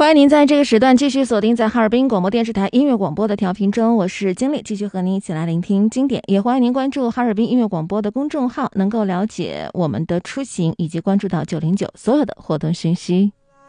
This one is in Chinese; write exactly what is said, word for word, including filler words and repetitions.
欢迎您在这个时段继续锁定在哈尔滨广播电视台音乐广播的调频中，我是经理，继续和您一起来聆听经典。也欢迎您关注哈尔滨音乐广播的公众号，能够了解我们的出行以及关注到九零九所有的活动讯息。